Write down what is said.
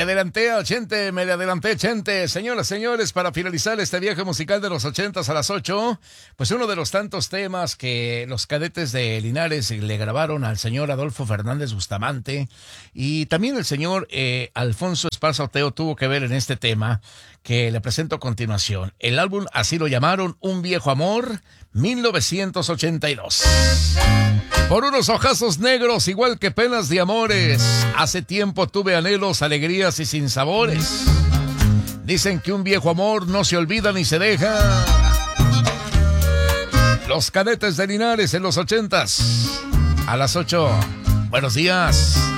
Me adelanté, Chente. Señoras, señores, para finalizar este viaje musical de los 80s a las 8, pues uno de los tantos temas que los cadetes de Linares le grabaron al señor Adolfo Fernández Bustamante, y también el señor Alfonso Esparza Oteo tuvo que ver en este tema que le presento a continuación. El álbum así lo llamaron, Un Viejo Amor, 1982. Por unos ojazos negros, igual que penas de amores, hace tiempo tuve anhelos, alegrías y sinsabores. Dicen que un viejo amor no se olvida ni se deja. Los cadetes de Linares en los 80s a las 8. Buenos días.